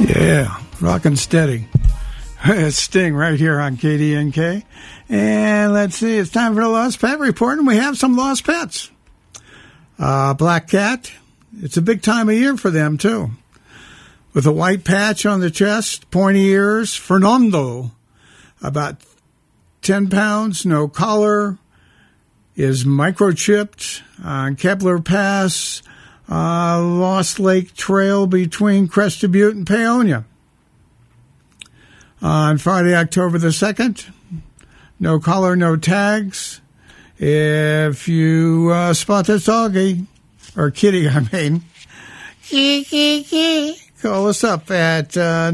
Yeah, rockin' steady. It's Sting right here on KDNK. And let's see, it's time for the Lost Pet Report, and we have some lost pets. Black cat, it's a big time of year for them, too. With a white patch on the chest, pointy ears, Fernando, about 10 pounds, no collar, is microchipped on Kepler Pass, Lost Lake Trail between Crested Butte and Paonia. On Friday, October the 2nd, no collar, no tags. If you spot this doggy, or kitty, I mean, call us up at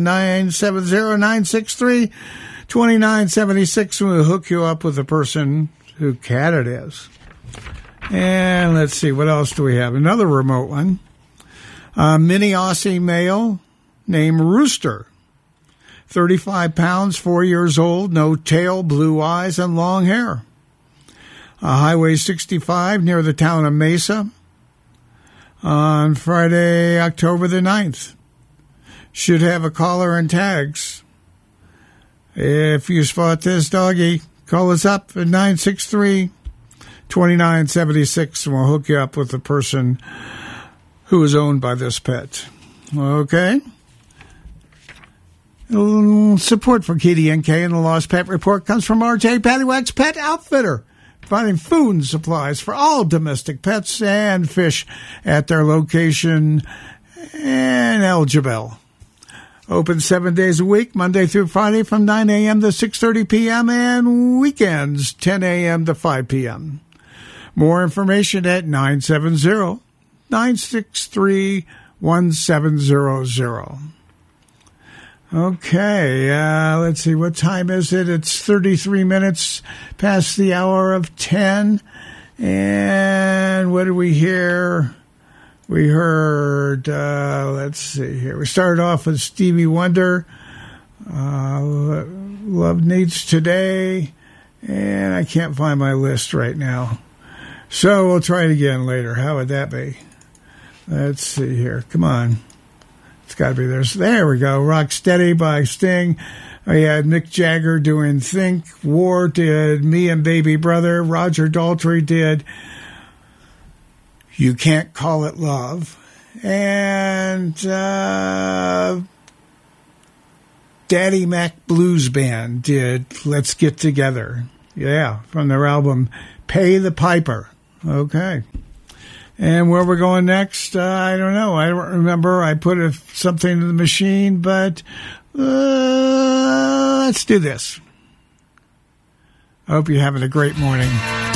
970-963-2976, and we'll hook you up with the person who cat it is. And let's see, what else do we have? Another remote one. Mini Aussie male named Rooster. 35 pounds, 4 years old, no tail, blue eyes, and long hair. Highway 65 near the town of Mesa on Friday, October the 9th. Should have a collar and tags. If you spot this doggy, call us up at 963-2976, and we'll hook you up with the person who is owned by this pet. Okay? Support for KDNK and the Lost Pet Report comes from RJ Paddywhack's Pet Outfitter, providing food and supplies for all domestic pets and fish at their location in El Jebel. Open 7 days a week, Monday through Friday from 9 a.m. to 6:30 p.m. and weekends 10 a.m. to 5 p.m. More information at 970-963-1700. Okay, let's see, what time is it? It's 33 minutes past the hour of 10. And what did we hear? We heard, let's see here. We started off with Stevie Wonder, Love Needs Today, and I can't find my list right now. So we'll try it again later. How would that be? Let's see here. Come on. It's got to be there. There we go. Rock Steady by Sting. We had Mick Jagger doing Think. War did Me and Baby Brother. Roger Daltrey did You Can't Call It Love. And Daddy Mac Blues Band did Let's Get Together. Yeah, from their album Pay the Piper. Okay. And where we're going next, I don't know. I don't remember. I put something in the machine, but let's do this. I hope you're having a great morning.